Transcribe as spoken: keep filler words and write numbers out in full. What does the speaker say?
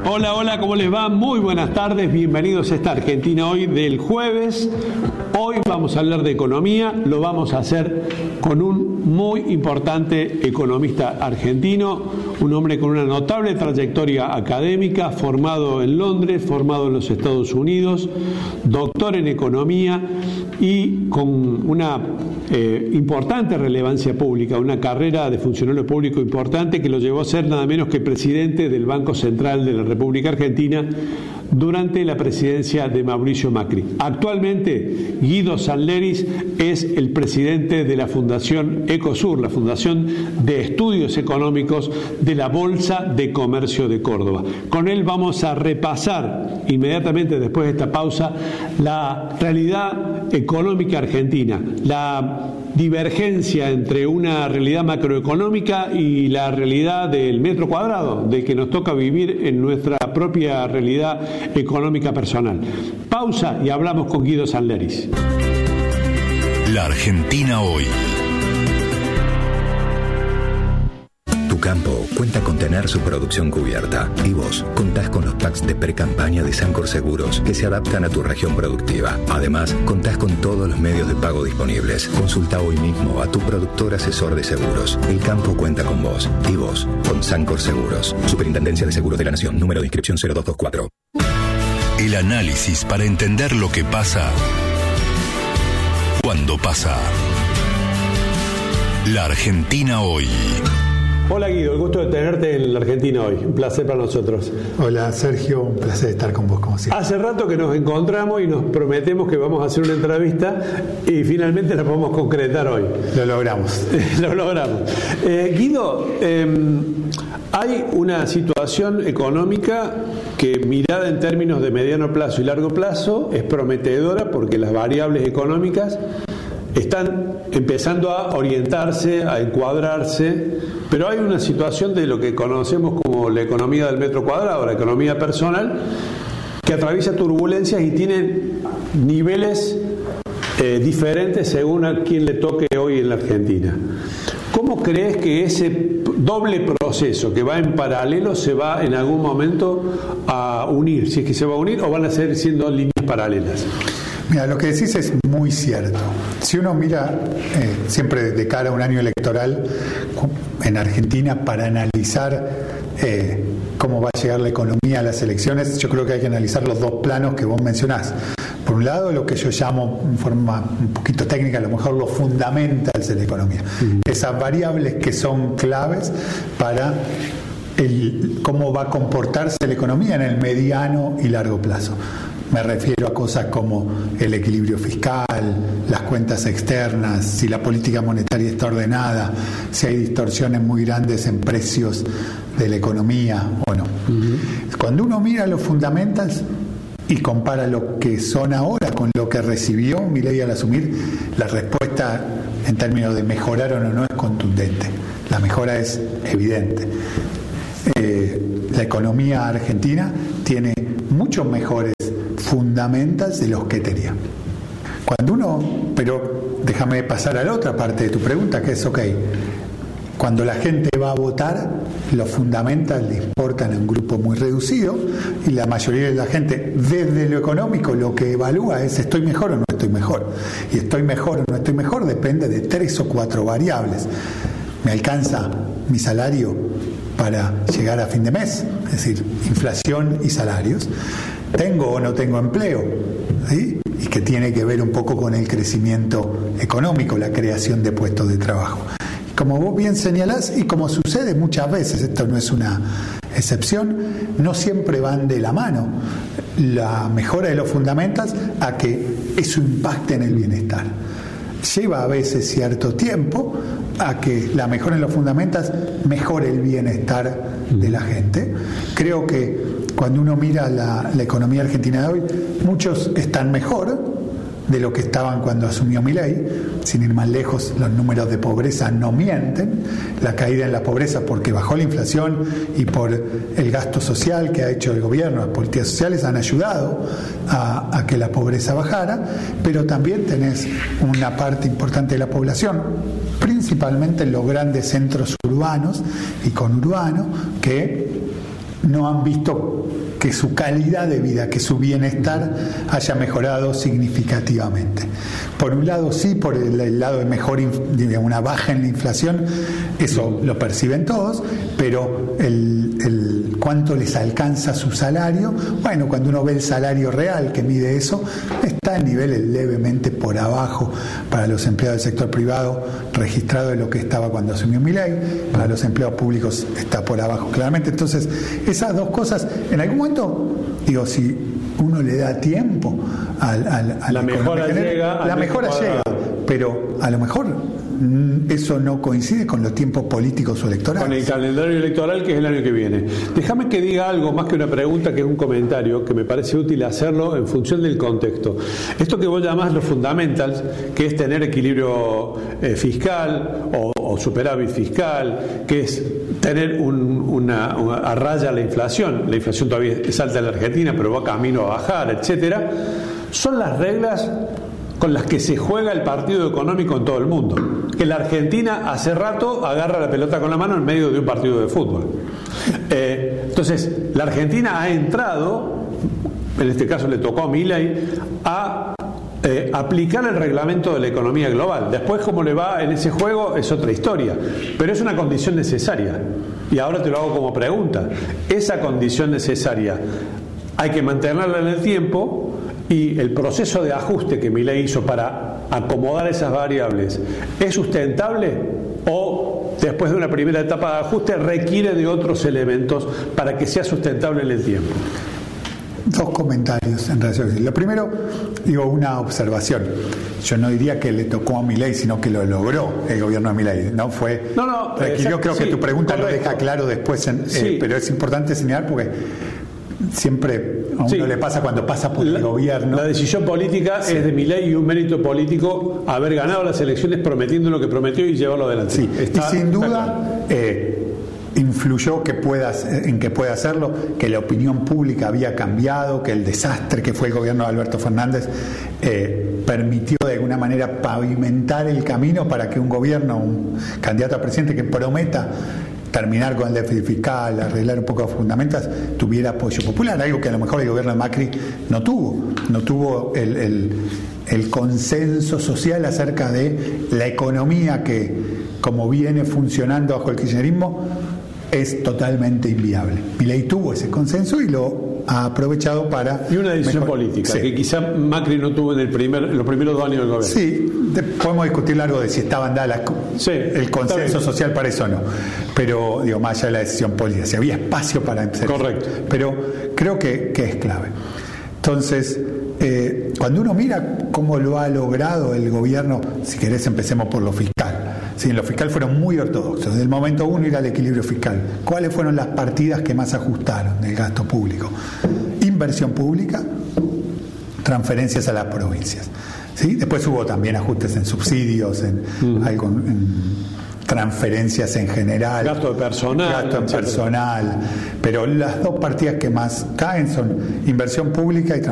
Hola, hola, ¿cómo les va? Muy buenas tardes, bienvenidos a esta Argentina Hoy del jueves. Hoy vamos a hablar de economía, lo vamos a hacer con un muy importante economista argentino, un hombre con una notable trayectoria académica, formado en Londres, formado en los Estados Unidos, doctor en economía y con una eh, importante relevancia pública, una carrera de funcionario público importante que lo llevó a ser nada menos que presidente del Banco Central de la República Argentina durante la presidencia de Mauricio Macri. Actualmente, Guido Sanleris es el presidente de la Fundación Ecosur, la Fundación de Estudios Económicos de la Bolsa de Comercio de Córdoba. Con él vamos a repasar inmediatamente después de esta pausa la realidad económica argentina, la divergencia entre una realidad macroeconómica y la realidad del metro cuadrado, del que nos toca vivir en nuestra propia realidad económica personal. Pausa y hablamos con Guido Sanleris. La Argentina Hoy. Tu campo cuenta con tener su producción cubierta y vos contás con los packs de pre-campaña de Sancor Seguros que se adaptan a tu región productiva. Además, contás con todos los medios de pago disponibles. Consulta hoy mismo a tu productor asesor de seguros. El campo cuenta con vos y vos con Sancor Seguros. Superintendencia de Seguros de la Nación. Número de inscripción cero dos dos cuatro. El análisis para entender lo que pasa cuando pasa. La Argentina Hoy. Hola Guido, el gusto de tenerte en la Argentina Hoy. Un placer para nosotros. Hola Sergio, un placer estar con vos como siempre. Hace rato que nos encontramos y nos prometemos que vamos a hacer una entrevista y finalmente la podemos concretar hoy. Lo logramos. Lo logramos. Eh, Guido, eh, hay una situación económica que, mirada en términos de mediano plazo y largo plazo, es prometedora porque las variables económicas están empezando a orientarse, a encuadrarse, pero hay una situación de lo que conocemos como la economía del metro cuadrado, la economía personal, que atraviesa turbulencias y tiene niveles eh, diferentes según a quién le toque hoy en la Argentina. ¿Cómo crees que ese doble proceso que va en paralelo se va en algún momento a unir? Si es que se va a unir o van a seguir siendo líneas paralelas. Mira, lo que decís es muy cierto. Si uno mira eh, siempre de cara a un año electoral en Argentina para analizar eh, cómo va a llegar la economía a las elecciones, yo creo que hay que analizar los dos planos que vos mencionás. Por un lado, lo que yo llamo, en forma un poquito técnica, a lo mejor los fundamentals de la economía. Uh-huh. Esas variables que son claves para el, cómo va a comportarse la economía en el mediano y largo plazo. Me refiero a cosas como el equilibrio fiscal, las cuentas externas, si la política monetaria está ordenada, si hay distorsiones muy grandes en precios de la economía o no. Uh-huh. Cuando uno mira los fundamentals y compara lo que son ahora con lo que recibió Milei al asumir, la respuesta en términos de mejorar o no es contundente. La mejora es evidente. Eh, la economía argentina tiene muchos mejores fundamentals de los que tenía. Cuando uno, pero déjame pasar a la otra parte de tu pregunta, que es ok, cuando la gente va a votar, los fundamentals le importan a un grupo muy reducido y la mayoría de la gente, desde lo económico, lo que evalúa es estoy mejor o no estoy mejor. Y estoy mejor o no estoy mejor depende de tres o cuatro variables. ¿Me alcanza mi salario para llegar a fin de mes? Es decir, inflación y salarios. ¿Tengo o no tengo empleo? ¿Sí? Y que tiene que ver un poco con el crecimiento económico, la creación de puestos de trabajo. Como vos bien señalás, y como sucede muchas veces, esto no es una excepción, no siempre van de la mano la mejora de los fundamentals a que eso impacte en el bienestar. Lleva a veces cierto tiempo a que la mejora en los fundamentals mejore el bienestar de la gente. Creo que cuando uno mira la, la economía argentina de hoy, muchos están mejor de lo que estaban cuando asumió Milei. Sin ir más lejos, los números de pobreza no mienten. La caída en la pobreza porque bajó la inflación y por el gasto social que ha hecho el gobierno, las políticas sociales han ayudado a, a que la pobreza bajara, pero también tenés una parte importante de la población, principalmente en los grandes centros urbanos y conurbanos, que no han visto que su calidad de vida, que su bienestar haya mejorado significativamente. Por un lado sí, por el, el lado de mejor, de una baja en la inflación, eso lo perciben todos, pero el, el cuánto les alcanza su salario, bueno, cuando uno ve el salario real que mide eso, está en niveles levemente por abajo para los empleados del sector privado registrado de lo que estaba cuando asumió Milei, para los empleados públicos está por abajo claramente. Entonces, esas dos cosas, en algún momento, digo, si uno le da tiempo al, al, a la, la mejora llega, la mejora llega, pero a lo mejor eso no coincide con los tiempos políticos o electorales. Con el calendario electoral, que es el año que viene. Déjame que diga algo más que una pregunta, que es un comentario, que me parece útil hacerlo en función del contexto. Esto que vos llamás los fundamentals, que es tener equilibrio eh, fiscal o, o superávit fiscal, que es tener un, una, una a raya la inflación. La inflación todavía es alta en la Argentina, pero va camino a bajar, etcétera. Son las reglas con las que se juega el partido económico en todo el mundo. Que la Argentina hace rato agarra la pelota con la mano en medio de un partido de fútbol. Eh, entonces, la Argentina ha entrado, en este caso le tocó a Milei, a eh, aplicar el reglamento de la economía global. Después, cómo le va en ese juego es otra historia, pero es una condición necesaria. Y ahora te lo hago como pregunta. Esa condición necesaria hay que mantenerla en el tiempo. Y el proceso de ajuste que Milei hizo para acomodar esas variables, ¿es sustentable o después de una primera etapa de ajuste requiere de otros elementos para que sea sustentable en el tiempo? Dos comentarios en relación a eso. Lo primero, digo, una observación. Yo no diría que le tocó a Milei, sino que lo logró el gobierno de Milei. No fue. No, no. Eh, yo creo que sí, tu pregunta correcto. Lo deja claro después, en, sí. eh, pero es importante señalar porque siempre a uno sí. le pasa cuando pasa por la, el gobierno. La decisión política sí. es de Milei, y un mérito político haber ganado las elecciones prometiendo lo que prometió y llevarlo adelante. Sí. Está, y sin duda eh, influyó que puedas, en que pueda hacerlo, que la opinión pública había cambiado, que el desastre que fue el gobierno de Alberto Fernández eh, permitió de alguna manera pavimentar el camino para que un gobierno, un candidato a presidente que prometa terminar con el déficit fiscal, arreglar un poco los fundamentos, tuviera apoyo popular, algo que a lo mejor el gobierno de Macri no tuvo, no tuvo el, el, el consenso social acerca de la economía que, como viene funcionando bajo el kirchnerismo, es totalmente inviable. Milei tuvo ese consenso y lo ha aprovechado para... Y una decisión mejor, política, sí. que quizá Macri no tuvo en el primer, los primeros dos años del gobierno. Sí, de, podemos discutir largo de si estaban dadas sí, el consenso social para eso o no. Pero, digo, más allá de la decisión política, si había espacio para empezar. Correcto. Pero creo que, que es clave. Entonces, eh, cuando uno mira cómo lo ha logrado el gobierno, si querés empecemos por lo fiscal. Sí, en lo fiscal fueron muy ortodoxos. Desde el momento uno ir al equilibrio fiscal. ¿Cuáles fueron las partidas que más ajustaron del gasto público? Inversión pública, transferencias a las provincias. ¿Sí? Después hubo también ajustes en subsidios, en, uh-huh. algo, en transferencias en general. Gasto de personal. Gasto en personal. Pero las dos partidas que más caen son inversión pública y transferencias.